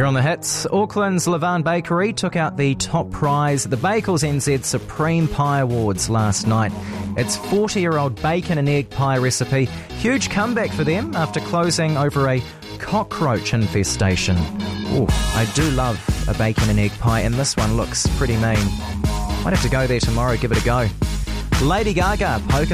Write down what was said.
You're on the hits. Auckland's Levan Bakery took out the top prize at the Bakels NZ Supreme Pie Awards last night. It's 40-year-old bacon and egg pie recipe. Huge comeback for them after closing over a cockroach infestation. Ooh, I do love a bacon and egg pie, and this one looks pretty mean. Might have to go there tomorrow, give it a go. Lady Gaga, Poker